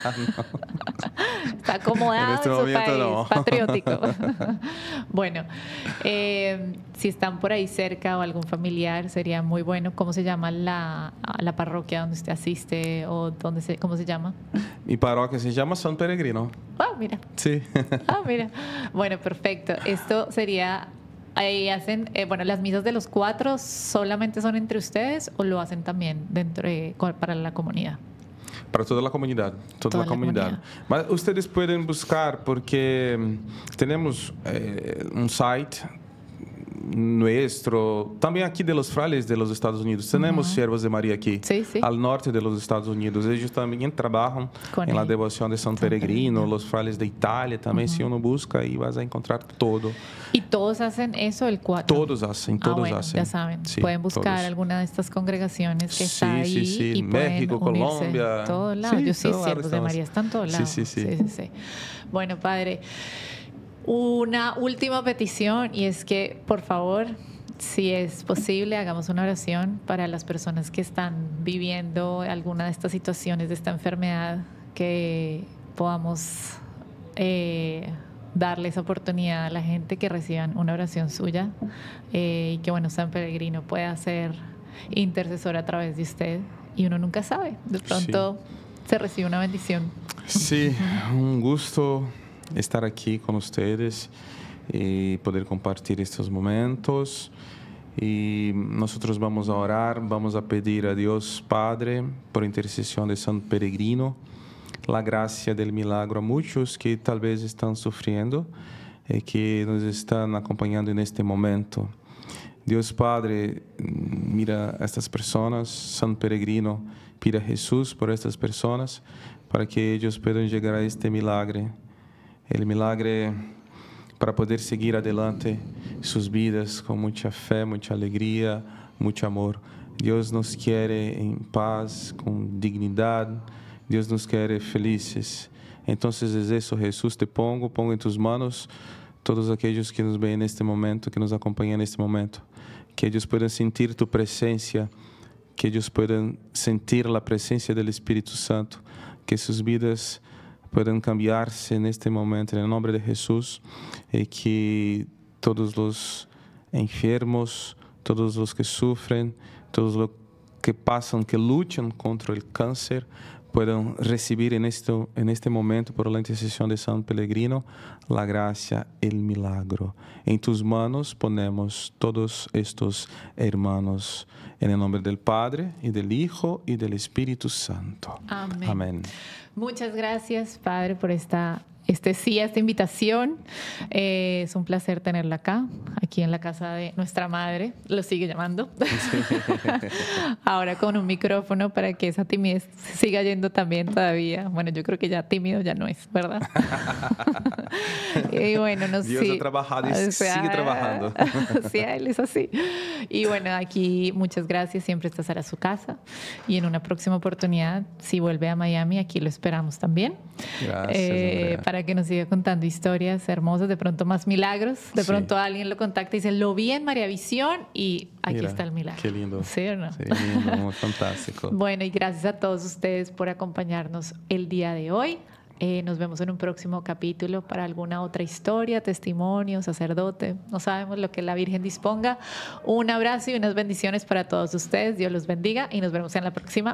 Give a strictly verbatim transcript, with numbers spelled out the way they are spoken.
Está acomodado En este en su momento país, no. patriótico. Bueno, eh, si están por ahí cerca o algún familiar, sería muy bueno. ¿Cómo se llama la, la parroquia donde usted asiste o dónde se, cómo se llama? Mi parroquia se llama San Peregrino. Ah, mira. Sí. Ah, mira. Bueno, perfecto. Esto sería, ahí hacen, eh, bueno, las misas de los cuatro solamente son entre ustedes o lo hacen también dentro de, para la comunidad. Para toda la comunidad, toda, Toda la la comunidad. comunidad. Mas ustedes pueden buscar porque mm, tenemos eh, un site nuestro, también aquí de los frailes de los Estados Unidos. Tenemos Ujú. siervos de María aquí, Sí, sí. al norte de los Estados Unidos. Ellos también trabajan Con en la él. devoción de San San Peregrino, Peregrino. los frailes de Italia también. Si uno busca, ahí vas a encontrar todo. ¿Y todos hacen eso el cuatro? Todos hacen, Ah, todos bueno, hacen. ya saben. Sí, pueden buscar todos. alguna de estas congregaciones que Sí, está ahí sí, sí. y México, pueden unirse. Colombia. Todos lados. Sí, Yo sí, todos lados siervos de estamos. María están todos Sí, lados. sí, sí. sí, sí, sí. Bueno, padre, una última petición y es que, por favor, si es posible, hagamos una oración para las personas que están viviendo alguna de estas situaciones, de esta enfermedad, que podamos eh, darles oportunidad a la gente que reciban una oración suya eh, y que, bueno, San Peregrino pueda ser intercesor a través de usted y uno nunca sabe, de pronto sí. se recibe una bendición. Sí, un gusto estar aquí con ustedes y poder compartir estos momentos. Y nosotros vamos a orar, vamos a pedir a Dios Padre, por intercesión de San Peregrino, la gracia del milagro a muchos que tal vez están sufriendo y que nos están acompañando en este momento. Dios Padre, mira a estas personas, San Peregrino, pide a Jesús por estas personas, para que ellos puedan llegar a este milagre, el milagre para poder seguir adelante sus vidas con mucha fe, mucha alegría, mucho amor. Dios nos quiere en paz, con dignidad. Dios nos quiere felices. Entonces es eso, Jesús, te pongo, pongo en tus manos todos aquellos que nos ven en este momento, que nos acompañan en este momento. Que ellos puedan sentir tu presencia, que ellos puedan sentir la presencia del Espíritu Santo, que sus vidas puedan cambiarse en este momento, en el nombre de Jesús, y que todos los enfermos, todos los que sufren, todos los que pasan, que luchan contra el cáncer, puedan recibir en, esto, en este momento, por la intercesión de San Peregrino, la gracia, el milagro. En tus manos ponemos todos estos hermanos, en el nombre del Padre, y del Hijo, y del Espíritu Santo. Amén. Amén. Muchas gracias, Padre, por esta, este sí, esta invitación. Eh, es un placer tenerla acá, aquí en la casa de nuestra madre, lo sigue llamando. Sí. Ahora con un micrófono para que esa timidez siga yendo también todavía. Bueno, yo creo que ya tímido ya no es, ¿verdad? Y bueno, no Dios sí, ha trabajado y o sea, sigue trabajando. Sí, él es así. Y bueno, aquí muchas gracias. Siempre esta será su casa. Y en una próxima oportunidad, si vuelve a Miami, aquí lo esperamos también. Gracias, eh, para que nos siga contando historias hermosas, de pronto más milagros. De Sí. pronto alguien lo contacta y dice, lo vi en María Visión y aquí Mira, está el milagro. qué lindo. ¿Sí o no? Sí, lindo, muy fantástico. Bueno, y gracias a todos ustedes por acompañarnos el día de hoy. Eh, nos vemos en un próximo capítulo para alguna otra historia, testimonio, sacerdote. No sabemos lo que la Virgen disponga. Un abrazo y unas bendiciones para todos ustedes. Dios los bendiga y nos vemos en la próxima.